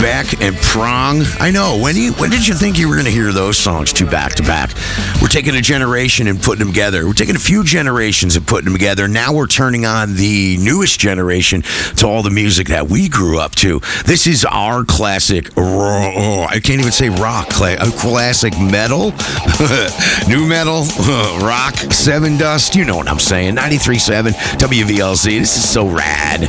Beck and Prong. I know. When did you think you were going to hear those songs two back to back? We're taking a generation and putting them together. We're taking a few generations and putting them together. Now we're turning on the newest generation to all the music that we grew up to. This is our classic, I can't even say rock, classic metal, new metal, rock, Seven Dust. You know what I'm saying. 93.7 WVLZ. This is so rad.